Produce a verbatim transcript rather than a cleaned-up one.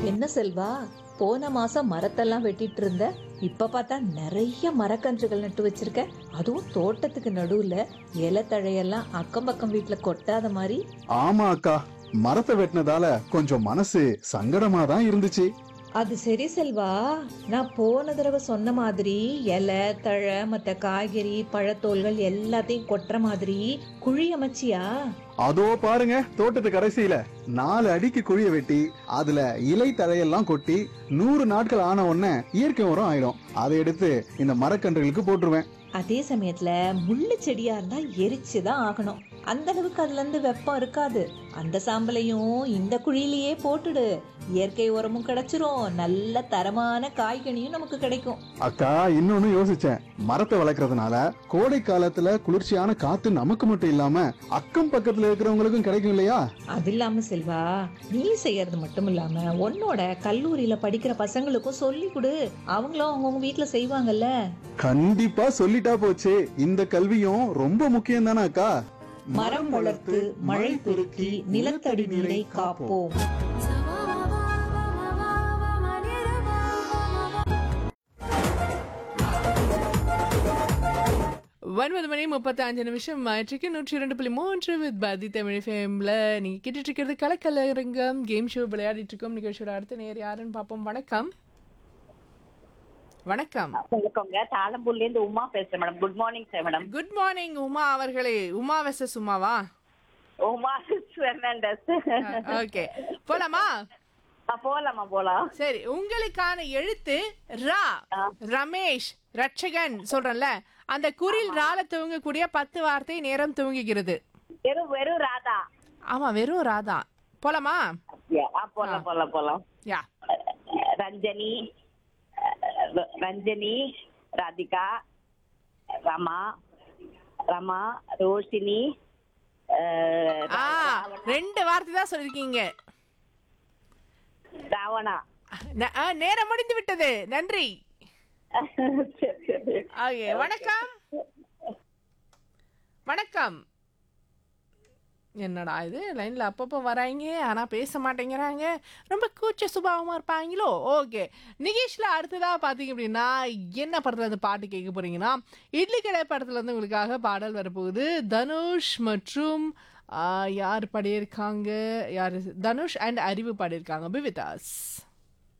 என்ன செல்வா, போன மாசம் மரத்தெல்லாம் வெட்டிட்டு இருந்த, இப்ப பார்த்தா நிறைய மரக்கன்றுகள் நட்டு வச்சிருக்க. அதுவும் தோட்டத்துக்கு நடுவுல இலை தழையெல்லாம் அக்கம் பக்கம் வீட்டுல கொட்டாத மாதிரி. ஆமா அக்கா, மரத்தை வெட்டினதால கொஞ்சம் மனசு சங்கடமா தான் இருந்துச்சு. அது சரி செல்வா, நான் போன தடவை சொன்ன மாதிரி இலை தழை மற்ற காய்கறி பழத்தோல்கள் எல்லாத்தையும் கொட்டுற மாதிரி குழி அமைச்சியா? அதோ பாருங்க, தோட்டத்து கடைசியில நாலு அடிக்கு குழிய வெட்டி அதுல இலை தழையெல்லாம் கொட்டி நூறு நாட்கள் ஆன உடனே இயற்கை உரம் ஆயிடும். அதை எடுத்து இந்த மரக்கன்றுகளுக்கு போட்டுருவேன். அதே சமயத்துல முள்ளு செடியா இருந்தா எரிச்சுதான் ஆகணும். அந்த அளவுக்கு அதுல இருந்து வெப்பம் இருக்காது. அந்த சாம்பலையும் இந்த குழியிலேயே போட்டுடு. இயற்கை உரமும் கிடைச்சிரும், நல்ல தரமான காய்கனியும் நமக்கு கிடைக்கும். அக்கா, இன்னொன்னு யோசிச்சேன். மரத்தை வளர்க்கறதுனால கோடை காலத்துல குளிர்ச்சியான காத்து நமக்கு மட்டும் இல்லாம அக்கம் பக்கத்துல இருக்கிறவங்களுக்கும் கிடைக்கும் இல்லையா? அது இல்லாம செல்வா, நீ செய்யறது மட்டும் இல்லாம உன்னோட கல்லூரியில படிக்கிற பசங்களுக்கும் சொல்லி கொடு. அவங்களும் அவங்கவுங்க வீட்டுல செய்வாங்கல்ல. கண்டிப்பா சொல்லிட்டா போச்சு. இந்த கல்வியும் ரொம்ப முக்கியம் தானே அக்கா. மரம் வளர்த்து மழை பெருக்கி நிலத்தடி நீரை காப்போம். ஒன்பது மணி முப்பத்தி அஞ்சு நிமிஷம் ஆயிற்றுக்கு. நூற்றி இரண்டு புள்ளி மூன்று வித் பாதி தமிழ் ஃபேம்ல நீங்க கேட்டுட்டு இருக்கிறது கலக்கலரங்கம் கேம் ஷோ விளையாடிட்டு இருக்கோம். நிகழ்ச்சியோட அடுத்த நேர் யாருன்னு பார்ப்போம். வணக்கம். வணக்கம். வணக்கங்க, தாளம்பூர்ல இருந்து உமா பேசுறேன் madam. Good morning sir madam. Good morning Uma அவர்களே. உமா வெசஸ் உமாவா? உமா பெர்னாண்டஸ். ஓகே, போலாமா? போலாமா போலாம். சரி, உங்களுக்கான எழுத்து ரா. ரமேஷ் ரட்சகன் சொல்றேன்ல, அந்த குரில் ரால துவங்கக்கூடிய பத்து வார்த்தை நேரம் துவங்குகிறது. வெறும் வெறும் ராதா. ஆமா, வெறும் ராதா. போலாமா? போலாம் போலாம் போலாம். யா. ரஞ்சனி, ரஞ்சனி, ராதிகா, ரமா, ரமா, ரோஷினி. ஆ, ரெண்டு வார்த்தை தான் சொல்லிருக்கீங்க. ராவணா. நேரம் முடிந்து விட்டது. நன்றி. வணக்கம். வணக்கம். என்னடா இது, லைன்ல அப்பப்போ வராங்க ஆனா பேச மாட்டேங்கிறாங்க, ரொம்ப கூச்ச சுபாவமா இருப்பாங்களோ. ஓகே, நிகேஷ்ல அடுத்ததா பாத்தீங்க அப்படின்னா என்ன படத்துல இருந்து பாட்டு கேட்க போறீங்கன்னா, இட்லி கடை படத்துல இருந்து உங்களுக்காக பாடல் வரப்போகுது. தனுஷ் மற்றும் யார் பாடியிருக்காங்க, யார், தனுஷ் அண்ட் அறிவு பாடியிருக்காங்க. Be with us.